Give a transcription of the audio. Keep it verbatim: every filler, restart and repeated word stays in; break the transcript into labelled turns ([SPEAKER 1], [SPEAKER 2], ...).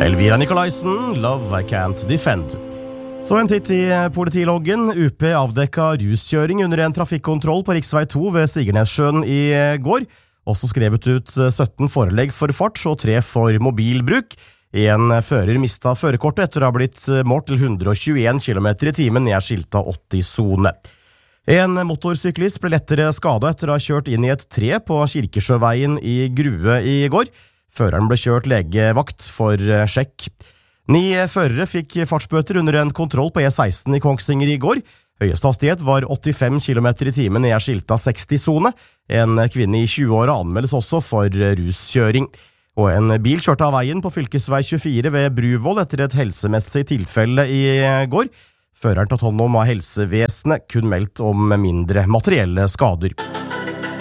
[SPEAKER 1] Elvira Nikolaisen, Love I Can't Defend. Så en titt i politiloggen. U P avdekka ruskjøring under en trafikkontroll på riksvei to ved Sigernessjøen i går. Også skrevet ut sytten forelegg for fart og tre for mobilbruk. En fører mistet førerkortet etter å ha blitt målt til hundre og tjueen kilometer i timen i en skilta åtti-sone. En motorsyklist ble lettere skadet etter å ha kjørt inn i et tre på Kirkesjøveien i Grue i går. Føreren ble kjørt legevakt for sjekk. Ni førere fikk fartsbøter under en kontroll på E seksten i Kongsvinger i går. Høyeste hastighet var åttifem kilometer i timen i en skilta seksti-sone. En kvinne i tjue-åra anmeldes også for ruskjøring. Og en bil kjørte av veien på fylkesvei tjuefire ved Bruvoll etter et helsemessig tilfelle i går. Føreren tatt hånd om av helsevesenet, kun meldt om mindre materielle skader.